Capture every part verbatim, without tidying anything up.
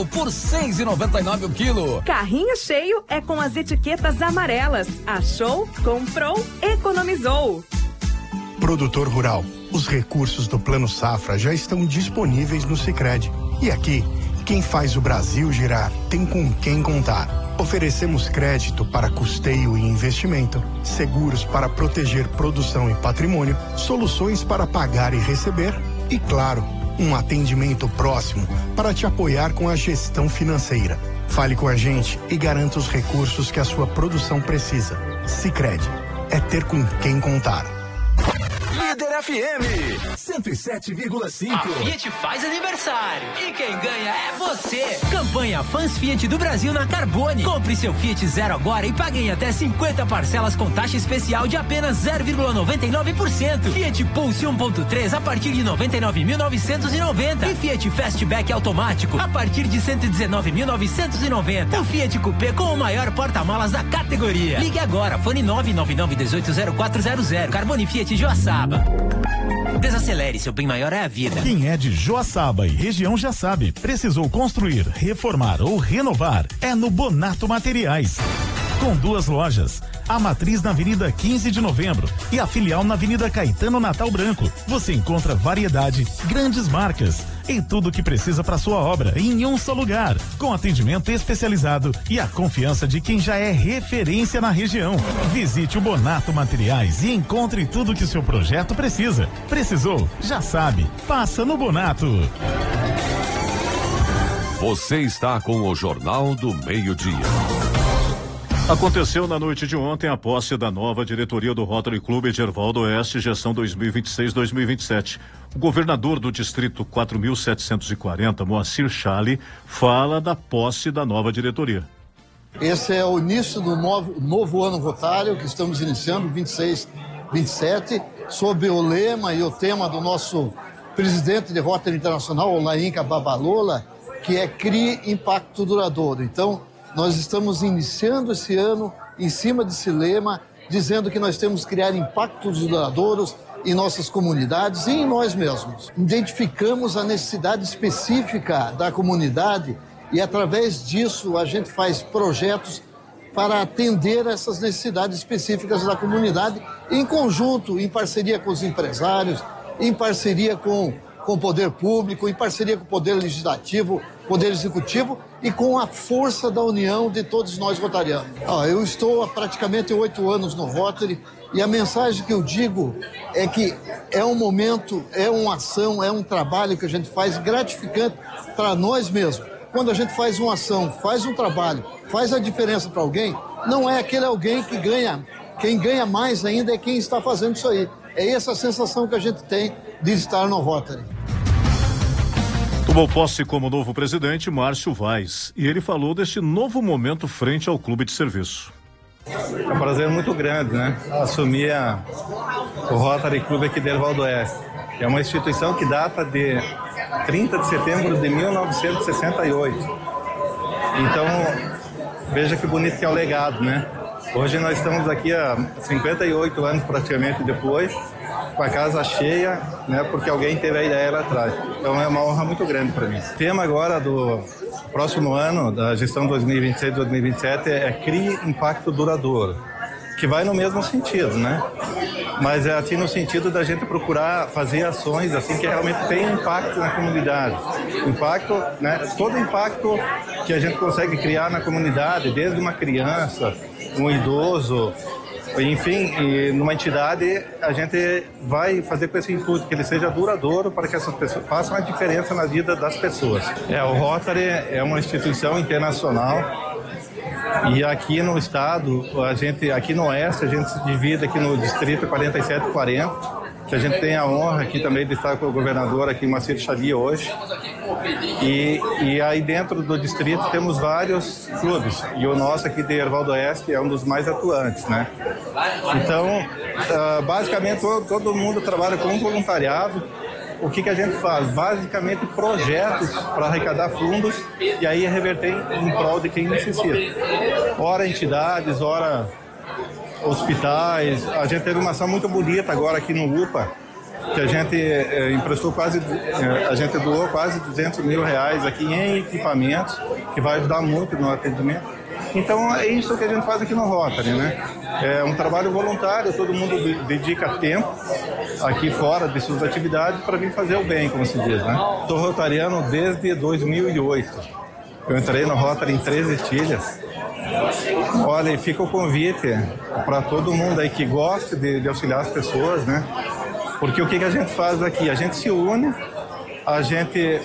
por seis e noventa e nove o quilo. Carrinho cheio é com as etiquetas amarelas. Achou, comprou, economizou. Produtor rural, os recursos do Plano Safra já estão disponíveis no Sicredi. E aqui, quem faz o Brasil girar tem com quem contar. Oferecemos crédito para custeio e investimento, seguros para proteger produção e patrimônio, soluções para pagar e receber e, claro, um atendimento próximo para te apoiar com a gestão financeira. Fale com a gente e garanta os recursos que a sua produção precisa. Sicredi, é ter com quem contar. Líder F M cento e sete vírgula cinco. A Fiat faz aniversário e quem ganha é você. Campanha Fãs Fiat do Brasil na Carbone. Compre seu Fiat Zero agora e pague em até cinquenta parcelas com taxa especial de apenas zero vírgula noventa e nove por cento. Fiat Pulse um ponto três a partir de noventa e nove mil novecentos e noventa e Fiat Fastback automático a partir de cento e dezenove mil novecentos e noventa. O Fiat Coupé com o maior porta-malas da categoria. Ligue agora, fone nove nove nove um oito zero quatro zero zero. Carbone Fiat Joaçaba. Desacelere, seu bem maior é a vida. Quem é de Joaçaba e região já sabe, precisou construir, reformar ou renovar, é no Bonato Materiais. Com duas lojas, a matriz na Avenida quinze de Novembro e a filial na Avenida Caetano Natal Branco. Você encontra variedade, grandes marcas e tudo o que precisa para sua obra em um só lugar, com atendimento especializado e a confiança de quem já é referência na região. Visite o Bonato Materiais e encontre tudo que o seu projeto precisa. Precisou? Já sabe. Passa no Bonato. Você está com o Jornal do Meio-Dia. Aconteceu na noite de ontem a posse da nova diretoria do Rotary Clube de Hervaldo Oeste, gestão dois mil e vinte e seis a dois mil e vinte e sete. O governador do distrito quatro mil setecentos e quarenta, Moacir Chaly, fala da posse da nova diretoria. Esse é o início do novo, novo ano rotário que estamos iniciando, vinte e seis, vinte e sete, sob o lema e o tema do nosso presidente de Rotary Internacional, o Lainka Babalola, que é Crie Impacto Duradouro. Então, nós estamos iniciando esse ano em cima desse lema, dizendo que nós temos que criar impactos duradouros em nossas comunidades e em nós mesmos. Identificamos a necessidade específica da comunidade e, através disso, a gente faz projetos para atender essas necessidades específicas da comunidade, em conjunto, em parceria com os empresários, em parceria com, com o poder público, em parceria com o poder legislativo, poder executivo e com a força da união de todos nós rotarianos. Ah, eu estou há praticamente oito anos no Rotary e a mensagem que eu digo é que é um momento, é uma ação, é um trabalho que a gente faz gratificante para nós mesmos. Quando a gente faz uma ação, faz um trabalho, faz a diferença para alguém, não é aquele alguém que ganha, quem ganha mais ainda é quem está fazendo isso aí. É essa a sensação que a gente tem de estar no Rotary. Tomou posse como novo presidente Márcio Vaz e ele falou deste novo momento frente ao clube de serviço. É um prazer muito grande, né? Assumir a, o Rotary Clube aqui de Hervaldo Oeste. É uma instituição que data de trinta de setembro de mil novecentos e sessenta e oito. Então, veja que bonito que é o legado, né? Hoje nós estamos aqui há cinquenta e oito anos praticamente depois, com a casa cheia, né? Porque alguém teve a ideia lá atrás. Então é uma honra muito grande para mim. O tema agora do próximo ano, da gestão dois mil e vinte e seis a dois mil e vinte e sete, é Crie Impacto Duradouro, que vai no mesmo sentido, né? Mas é assim no sentido da gente procurar fazer ações assim que realmente tenham impacto na comunidade. Impacto, né? Todo impacto que a gente consegue criar na comunidade, desde uma criança, um idoso, enfim, e numa entidade, a gente vai fazer com esse intuito que ele seja duradouro para que essas pessoas façam a diferença na vida das pessoas. É, o Rotary é uma instituição internacional. E aqui no estado, a gente, aqui no Oeste, a gente se divide aqui no distrito quarenta e sete quarenta, que a gente tem a honra aqui também de estar com o governador aqui, Moacir Chaly, hoje. E, e aí dentro do distrito temos vários clubes, e o nosso aqui de Hervaldo Oeste é um dos mais atuantes, né? Então, uh, basicamente todo, todo mundo trabalha com voluntariado. O que, que a gente faz? Basicamente projetos para arrecadar fundos e aí reverter em prol de quem necessita. Ora entidades, ora hospitais. A gente teve uma ação muito bonita agora aqui no U P A, que a gente eh, emprestou quase, eh, a gente doou quase duzentos mil reais aqui em equipamentos, que vai ajudar muito no atendimento. Então é isso que a gente faz aqui no Rotary, né? É um trabalho voluntário, todo mundo dedica tempo aqui fora de suas atividades para vir fazer o bem, como se diz, né? Sou rotariano desde dois mil e oito. Eu entrei no Rotary em treze Tilhas. Olha, e fica o convite para todo mundo aí que gosta de, de auxiliar as pessoas, né? Porque o que, que a gente faz aqui? A gente se une, a gente,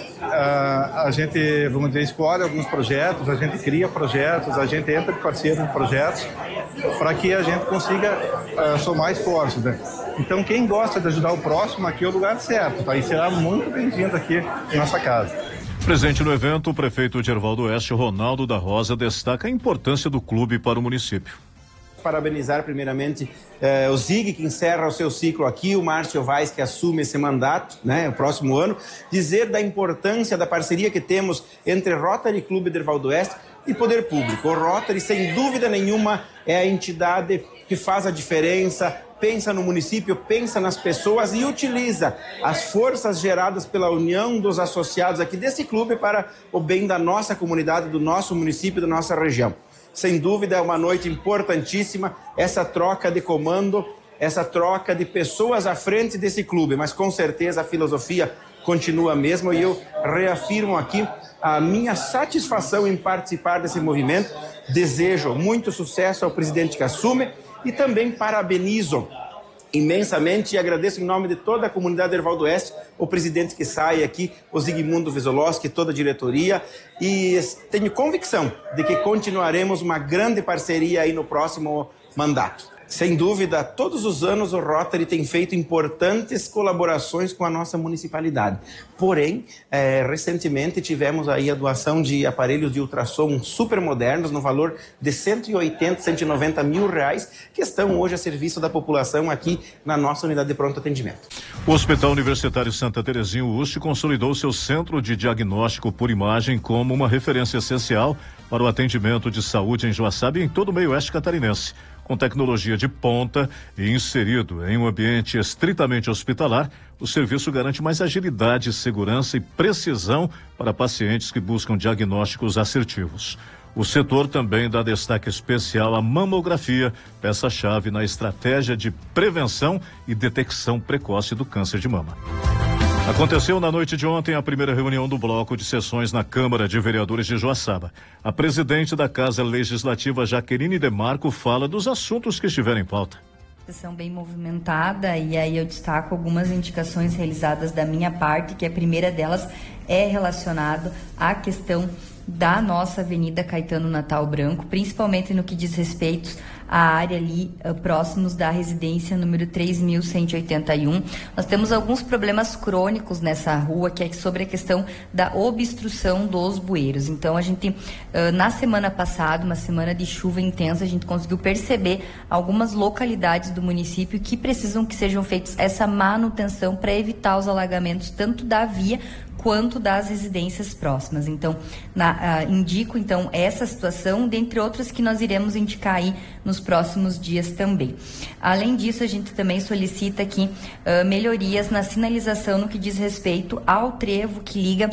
a, a gente, vamos dizer, escolhe alguns projetos, a gente cria projetos, a gente entra de parceiro em projetos para que a gente consiga uh, somar esforços, né? Então, quem gosta de ajudar o próximo, aqui é o lugar certo, tá? E será muito bem-vindo aqui em nossa casa. Presente no evento, o prefeito de Herval do Oeste, Ronaldo da Rosa, destaca a importância do clube para o município. Parabenizar primeiramente eh, o Zig, que encerra o seu ciclo aqui, o Márcio Vaz, que assume esse mandato, né, o próximo ano, dizer da importância da parceria que temos entre Rotary Clube de Herval do Oeste e Poder Público. O Rotary, sem dúvida nenhuma, é a entidade que faz a diferença, pensa no município, pensa nas pessoas e utiliza as forças geradas pela união dos associados aqui desse clube para o bem da nossa comunidade, do nosso município, da nossa região. Sem dúvida é uma noite importantíssima, essa troca de comando, essa troca de pessoas à frente desse clube, mas com certeza a filosofia continua a mesma e eu reafirmo aqui a minha satisfação em participar desse movimento. Desejo muito sucesso ao presidente que assume e também parabenizo imensamente e agradeço em nome de toda a comunidade de Herval do Oeste o presidente que sai aqui, o Zigmundo Vezoloski, toda a diretoria, e tenho convicção de que continuaremos uma grande parceria aí no próximo mandato. Sem dúvida, todos os anos o Rotary tem feito importantes colaborações com a nossa municipalidade. Porém, é, recentemente tivemos aí a doação de aparelhos de ultrassom super modernos no valor de cento e oitenta, cento e noventa mil reais, que estão hoje a serviço da população aqui na nossa unidade de pronto atendimento. O Hospital Universitário Santa Terezinha U S T consolidou seu centro de diagnóstico por imagem como uma referência essencial para o atendimento de saúde em Joaçaba e em todo o meio oeste catarinense. Com tecnologia de ponta e inserido em um ambiente estritamente hospitalar, o serviço garante mais agilidade, segurança e precisão para pacientes que buscam diagnósticos assertivos. O setor também dá destaque especial à mamografia, peça-chave na estratégia de prevenção e detecção precoce do câncer de mama. Aconteceu na noite de ontem a primeira reunião do bloco de sessões na Câmara de Vereadores de Joaçaba. A presidente da Casa Legislativa, Jaqueline Demarco, fala dos assuntos que estiveram em pauta. Sessão bem movimentada e aí eu destaco algumas indicações realizadas da minha parte, que a primeira delas é relacionada à questão da nossa Avenida Caetano Natal Branco, principalmente no que diz respeito à área ali uh, próximos da residência número três mil cento e oitenta e um. Nós temos alguns problemas crônicos nessa rua, que é sobre a questão da obstrução dos bueiros. Então a gente, uh, na semana passada, uma semana de chuva intensa, a gente conseguiu perceber algumas localidades do município que precisam que sejam feitas essa manutenção para evitar os alagamentos tanto da via quanto das residências próximas. Então, na, uh, indico então essa situação, dentre outras que nós iremos indicar aí nos próximos dias também. Além disso, a gente também solicita aqui uh, melhorias na sinalização no que diz respeito ao trevo que liga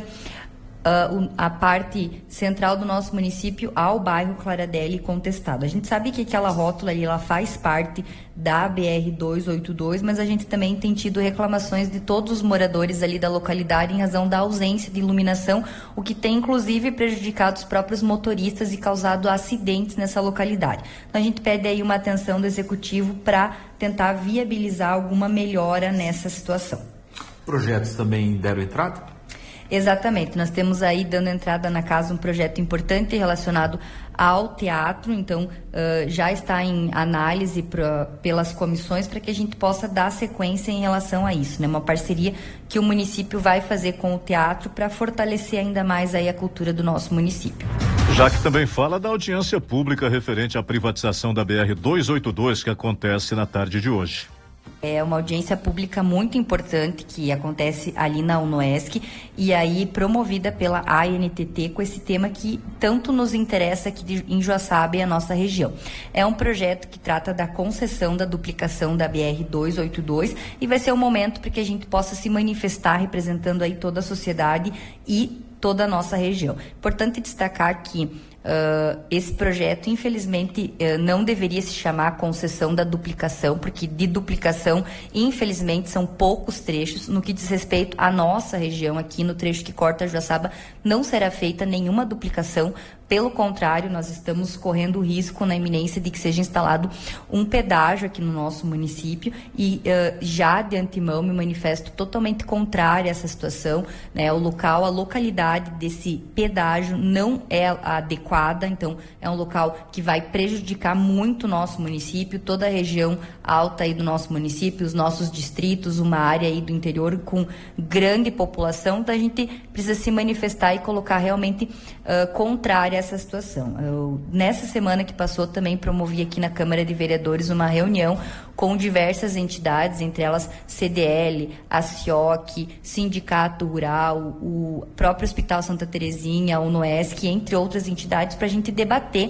Uh, a parte central do nosso município ao bairro Claradelli Contestado. A gente sabe que aquela rótula ali, ela faz parte da B R duzentos e oitenta e dois, mas a gente também tem tido reclamações de todos os moradores ali da localidade em razão da ausência de iluminação, o que tem inclusive prejudicado os próprios motoristas e causado acidentes nessa localidade. Então a gente pede aí uma atenção do executivo para tentar viabilizar alguma melhora nessa situação. Projetos também deram entrada? Exatamente, nós temos aí dando entrada na casa um projeto importante relacionado ao teatro, então uh, já está em análise pra, pelas comissões para que a gente possa dar sequência em relação a isso, né? Uma parceria que o município vai fazer com o teatro para fortalecer ainda mais aí a cultura do nosso município. Já que também fala da audiência pública referente à privatização da B R duzentos e oitenta e dois que acontece na tarde de hoje. É uma audiência pública muito importante que acontece ali na UNOESC e aí promovida pela A N T T com esse tema que tanto nos interessa aqui em Joaçaba e a nossa região. É um projeto que trata da concessão da duplicação da B R duzentos e oitenta e dois e vai ser um momento para que a gente possa se manifestar representando aí toda a sociedade e toda a nossa região. Importante destacar que Uh, esse projeto, infelizmente, uh, não deveria se chamar concessão da duplicação, porque de duplicação, infelizmente, são poucos trechos. No que diz respeito à nossa região, aqui no trecho que corta Joaçaba, não será feita nenhuma duplicação. Pelo contrário, nós estamos correndo o risco na iminência de que seja instalado um pedágio aqui no nosso município e uh, já de antemão me manifesto totalmente contrária a essa situação, né? O local, a localidade desse pedágio não é adequada, então é um local que vai prejudicar muito o nosso município, toda a região alta aí do nosso município, os nossos distritos, uma área aí do interior com grande população, então a gente precisa se manifestar e colocar realmente uh, contrária a essa situação. Eu, nessa semana que passou, também promovi aqui na Câmara de Vereadores uma reunião com diversas entidades, entre elas C D L, a C I O C, Sindicato Rural, o próprio Hospital Santa Terezinha, a UNOESC, entre outras entidades, para a gente debater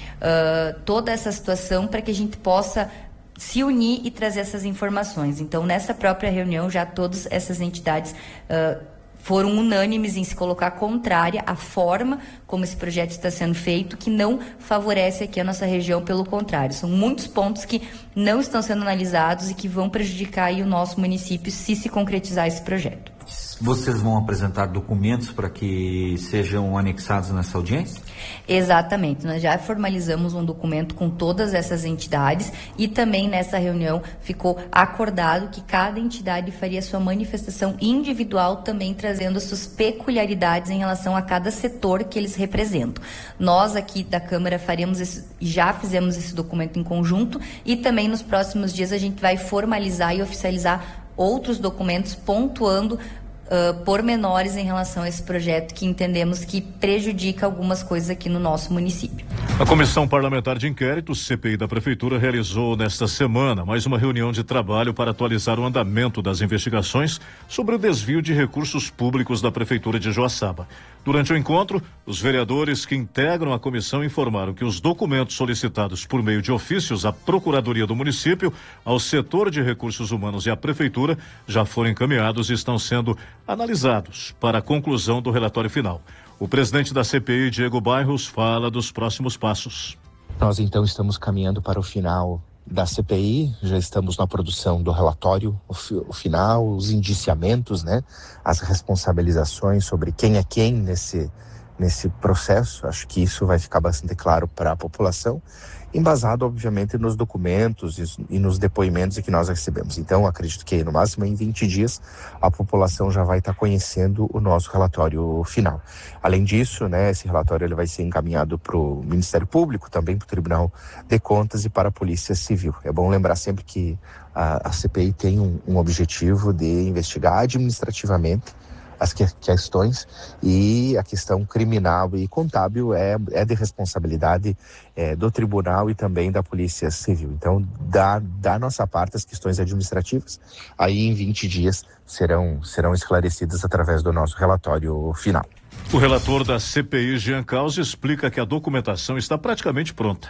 uh, toda essa situação, para que a gente possa se unir e trazer essas informações. Então, nessa própria reunião, já todas essas entidades uh, foram unânimes em se colocar contrária à forma como esse projeto está sendo feito, que não favorece aqui a nossa região, pelo contrário. São muitos pontos que não estão sendo analisados e que vão prejudicar aí o nosso município se se concretizar esse projeto. Vocês vão apresentar documentos para que sejam anexados nessa audiência? Exatamente, nós já formalizamos um documento com todas essas entidades e também nessa reunião ficou acordado que cada entidade faria sua manifestação individual, também trazendo suas peculiaridades em relação a cada setor que eles representam. Nós aqui da Câmara faremos esse, já fizemos esse documento em conjunto e também nos próximos dias a gente vai formalizar e oficializar outros documentos pontuando Uh, pormenores em relação a esse projeto que entendemos que prejudica algumas coisas aqui no nosso município. A Comissão Parlamentar de Inquérito, C P I da Prefeitura, realizou nesta semana mais uma reunião de trabalho para atualizar o andamento das investigações sobre o desvio de recursos públicos da Prefeitura de Joaçaba. Durante o encontro, os vereadores que integram a comissão informaram que os documentos solicitados por meio de ofícios à Procuradoria do município, ao setor de recursos humanos e à Prefeitura já foram encaminhados e estão sendo analisados para a conclusão do relatório final. O presidente da C P I, Diego Bairros, fala dos próximos passos. Nós então estamos caminhando para o final da C P I, já estamos na produção do relatório, o, fi, o final, os indiciamentos, né, as responsabilizações sobre quem é quem nesse, nesse processo. Acho que isso vai ficar bastante claro para a população, embasado, obviamente, nos documentos e, e nos depoimentos que nós recebemos. Então, acredito que no máximo em vinte dias a população já vai estar conhecendo o nosso relatório final. Além disso, né, esse relatório ele vai ser encaminhado para o Ministério Público, também para o Tribunal de Contas e para a Polícia Civil. É bom lembrar sempre que a, a C P I tem um, um objetivo de investigar administrativamente as que, questões, e a questão criminal e contábil é, é de responsabilidade é, do tribunal e também da Polícia Civil. Então, da, da nossa parte, as questões administrativas, aí em vinte dias serão, serão esclarecidas através do nosso relatório final. O relator da C P I, Jean Caus, explica que a documentação está praticamente pronta.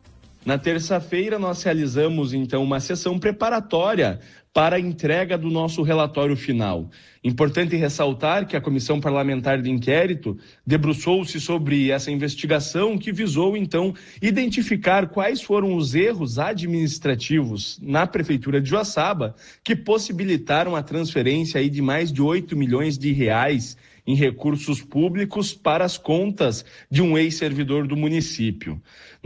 Na terça-feira, nós realizamos, então, uma sessão preparatória para a entrega do nosso relatório final. Importante ressaltar que a Comissão Parlamentar de Inquérito debruçou-se sobre essa investigação que visou, então, identificar quais foram os erros administrativos na Prefeitura de Joaçaba que possibilitaram a transferência aí de mais de oito milhões de reais em recursos públicos para as contas de um ex-servidor do município.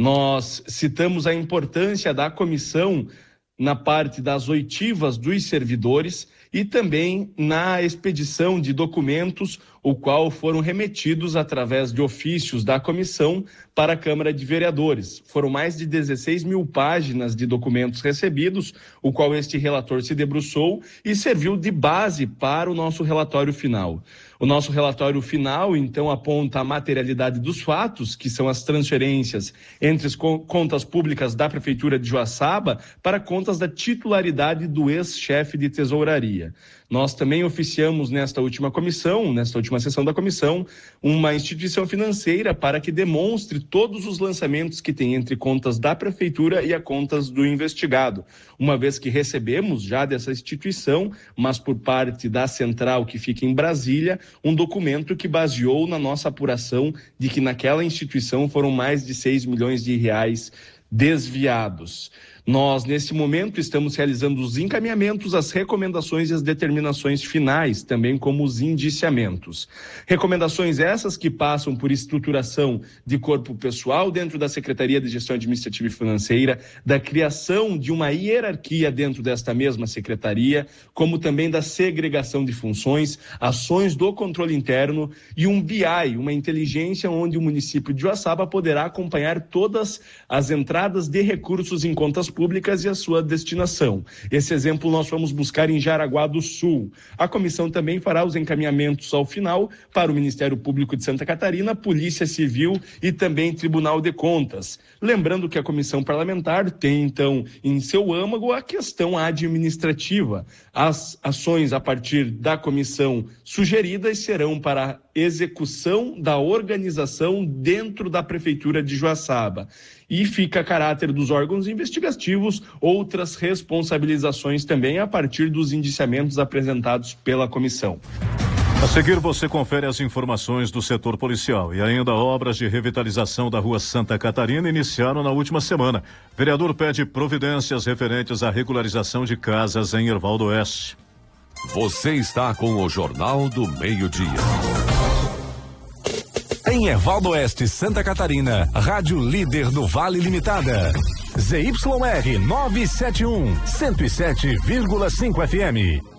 Nós citamos a importância da comissão na parte das oitivas dos servidores e também na expedição de documentos o qual foram remetidos através de ofícios da comissão para a Câmara de Vereadores. Foram mais de dezesseis mil páginas de documentos recebidos, o qual este relator se debruçou e serviu de base para o nosso relatório final. O nosso relatório final, então, aponta a materialidade dos fatos, que são as transferências entre as contas públicas da Prefeitura de Joaçaba para contas da titularidade do ex-chefe de tesouraria. Nós também oficiamos nesta última comissão, nesta última sessão da comissão, uma instituição financeira para que demonstre todos os lançamentos que tem entre contas da Prefeitura e as contas do investigado. Uma vez que recebemos já dessa instituição, mas por parte da central que fica em Brasília, um documento que baseou na nossa apuração de que naquela instituição foram mais de seis milhões de reais desviados. Nós, nesse momento, estamos realizando os encaminhamentos, as recomendações e as determinações finais, também como os indiciamentos. Recomendações essas que passam por estruturação de corpo pessoal dentro da Secretaria de Gestão Administrativa e Financeira, da criação de uma hierarquia dentro desta mesma secretaria, como também da segregação de funções, ações do controle interno e um B I, uma inteligência onde o município de Joaçaba poderá acompanhar todas as entradas de recursos em contas públicas e a sua destinação. Esse exemplo nós vamos buscar em Jaraguá do Sul. A comissão também fará os encaminhamentos ao final para o Ministério Público de Santa Catarina, Polícia Civil e também Tribunal de Contas. Lembrando que a comissão parlamentar tem, então, em seu âmago a questão administrativa. As ações a partir da comissão sugeridas serão para execução da organização dentro da Prefeitura de Joaçaba. E fica a caráter dos órgãos investigativos outras responsabilizações também a partir dos indiciamentos apresentados pela comissão. A seguir você confere as informações do setor policial e ainda obras de revitalização da Rua Santa Catarina iniciaram na última semana. Vereador pede providências referentes à regularização de casas em Herval do Oeste. Você está com o Jornal do Meio-Dia. Em Herval do Oeste, Santa Catarina, Rádio Líder do Vale Limitada. Z Y R novecentos e setenta e um, cento e sete vírgula cinco F M.